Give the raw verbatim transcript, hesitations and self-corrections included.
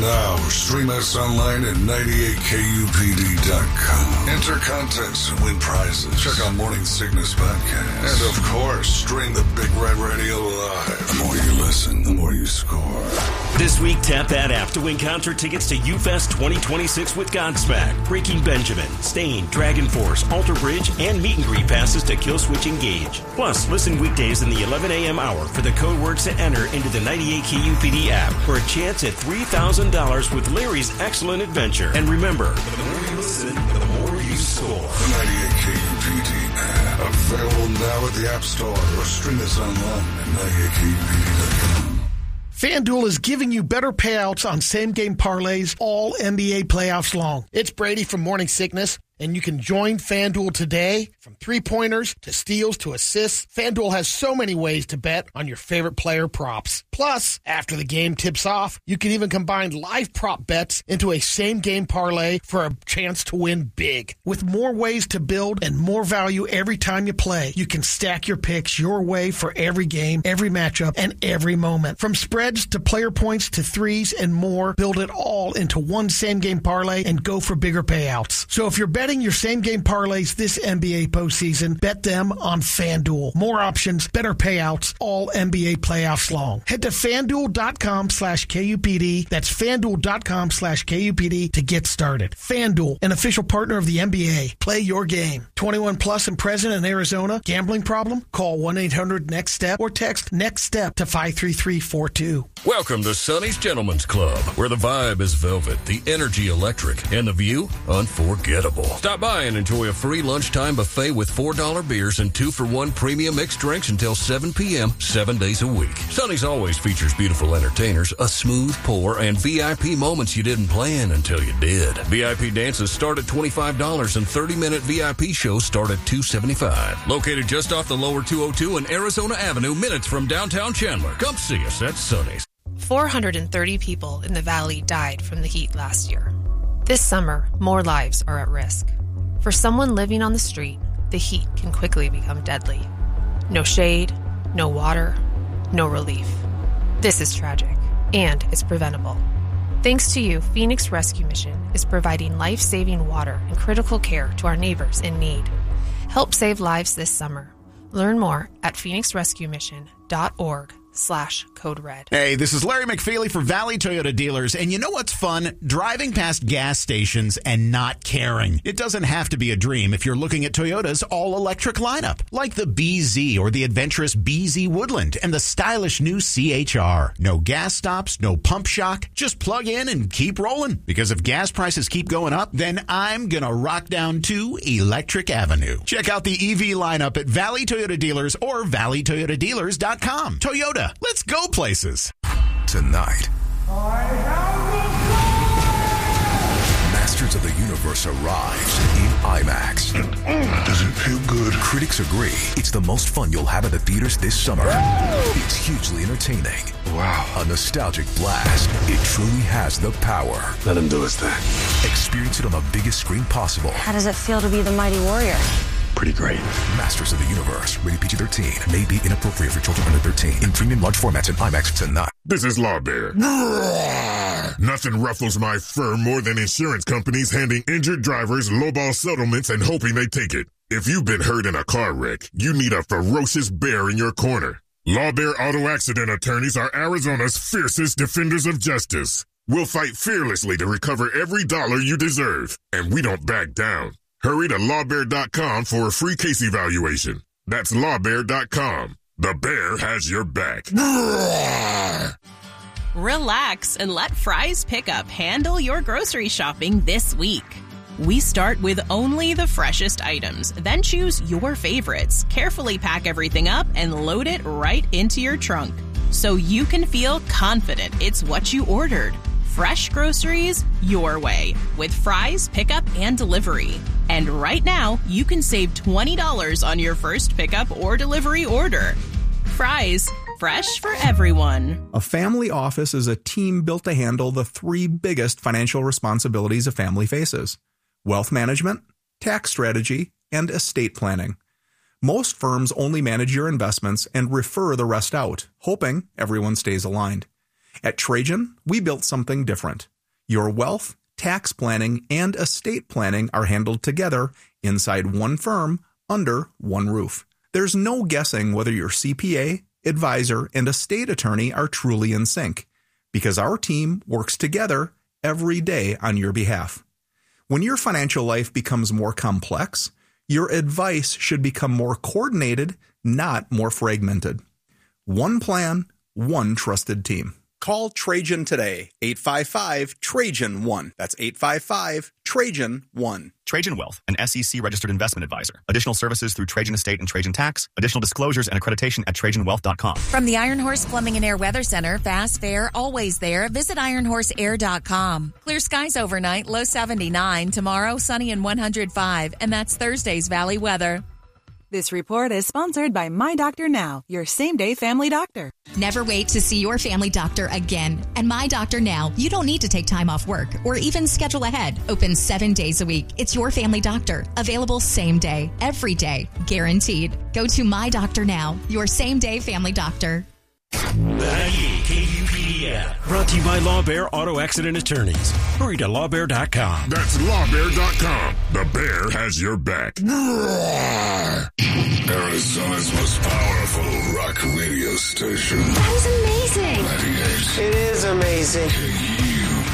Now, stream us online at ninety-eight K U P D dot com. Enter contests and win prizes. Check out Morning Sickness Podcast. And, of course, stream the Big Red Radio live. The more you listen, the more you score. This week, tap that app to win concert tickets to U-Fest twenty twenty-six with Godsmack, Breaking Benjamin, Stain, Dragon Force, Alter Bridge, and meet and greet passes to Killswitch Engage. Plus, listen weekdays in the eleven a.m. hour for the code words to enter into the ninety-eight K U P D app for a chance at three thousand dollars with Larry's excellent adventure. And remember, the more you listen, the more you score. The ninety-eight K U P D app. Available now at the App Store or stream us online at ninety-eight K U P D dot com. FanDuel is giving you better payouts on same-game parlays all N B A playoffs long. It's Brady from Morning Sickness, and you can join FanDuel today. From three-pointers to steals to assists, FanDuel has so many ways to bet on your favorite player props. Plus, after the game tips off, you can even combine live prop bets into a same-game parlay for a chance to win big. With more ways to build and more value every time you play, you can stack your picks your way for every game, every matchup, and every moment. From spreads to player points to threes and more, build it all into one same-game parlay and go for bigger payouts. So if you're betting your same-game parlays this N B A postseason, bet them on FanDuel. More options, better payouts, all N B A playoffs long. Head to FanDuel.com slash KUPD. That's FanDuel.com slash KUPD to get started. FanDuel, an official partner of the N B A. Play your game. twenty-one plus and present in Arizona. Gambling problem? Call one eight hundred next step or text NEXTSTEP to five three three four two. Welcome to Sonny's Gentlemen's Club, where the vibe is velvet, the energy electric, and the view unforgettable. Stop by and enjoy a free lunchtime buffet with four dollar beers and two for one premium mixed drinks until seven p.m., seven days a week. Sonny's always features beautiful entertainers, a smooth pour, and V I P moments you didn't plan until you did. V I P dances start at twenty-five dollars and thirty-minute V I P shows start at two dollars and seventy-five cents. Located just off the lower two oh two and Arizona Avenue, minutes from downtown Chandler. Come see us at Sonny's. four hundred thirty people in the valley died from the heat last year. This summer, more lives are at risk. For someone living on the street, the heat can quickly become deadly. No shade, no water, no relief. This is tragic, and it's preventable. Thanks to you, Phoenix Rescue Mission is providing life-saving water and critical care to our neighbors in need. Help save lives this summer. Learn more at phoenix rescue mission dot org slash code red. Hey, this is Larry McFeely for Valley Toyota Dealers, and you know what's fun? Driving past gas stations and not caring. It doesn't have to be a dream if you're looking at Toyota's all-electric lineup, like the B Z or the adventurous B Z Woodland and the stylish new C H R. No gas stops, no pump shock. Just plug in and keep rolling, because if gas prices keep going up, then I'm gonna rock down to Electric Avenue. Check out the E V lineup at Valley Toyota Dealers or valley toyota dealers dot com. Toyota, let's go places. Tonight, Masters of the Universe arrives in IMAX. Mm, does it feel good? Critics agree it's the most fun you'll have at the theaters this summer. It's hugely entertaining. Wow. A nostalgic blast. It truly has the power. Let him do his thing. Experience it on the biggest screen possible. How does it feel to be the mighty warrior? Pretty great. Masters of the Universe, rated P G thirteen, may be inappropriate for children under thirteen. In premium large formats in IMAX tonight. This is Law Bear. Nothing ruffles my fur more than insurance companies handing injured drivers lowball settlements and hoping they take it. If you've been hurt in a car wreck, you need a ferocious bear in your corner. Law Bear Auto Accident Attorneys are Arizona's fiercest defenders of justice. We'll fight fearlessly to recover every dollar you deserve, and we don't back down. Hurry to law bear dot com for a free case evaluation. That's law bear dot com. The bear has your back. Relax and let Fry's Pickup handle your grocery shopping this week. We start with only the freshest items, then choose your favorites, carefully pack everything up, and load it right into your trunk, so you can feel confident it's what you ordered. Fresh groceries your way with Fry's Pickup and Delivery. And right now, you can save twenty dollars on your first pickup or delivery order. Fry's, fresh for everyone. A family office is a team built to handle the three biggest financial responsibilities a family faces: wealth management, tax strategy, and estate planning. Most firms only manage your investments and refer the rest out, hoping everyone stays aligned. At Trajan, we built something different. Your wealth, tax planning, and estate planning are handled together inside one firm under one roof. There's no guessing whether your C P A, advisor, and estate attorney are truly in sync, because our team works together every day on your behalf. When your financial life becomes more complex, your advice should become more coordinated, not more fragmented. One plan, one trusted team. Call Trajan today, eight five five, Trajan one. That's eight five five, Trajan one. Trajan Wealth, an S E C-registered investment advisor. Additional services through Trajan Estate and Trajan Tax. Additional disclosures and accreditation at Trajan Wealth dot com. From the Iron Horse Plumbing and Air Weather Center, fast, fair, always there. Visit iron horse air dot com. Clear skies overnight, low seventy-nine. Tomorrow, sunny and one hundred five. And that's Thursday's Valley weather. This report is sponsored by My Doctor Now, your same-day family doctor. Never wait to see your family doctor again. And My Doctor Now, you don't need to take time off work or even schedule ahead. Open seven days a week. It's your family doctor. Available same day, every day, guaranteed. Go to My Doctor Now, your same-day family doctor. ninety-eight K U P D app. Brought to you by Law Bear Auto Accident Attorneys. Hurry to law bear dot com. That's law bear dot com. The bear has your back. Arizona's most powerful rock radio station. That was amazing. ninety-eight It is amazing. K U P D.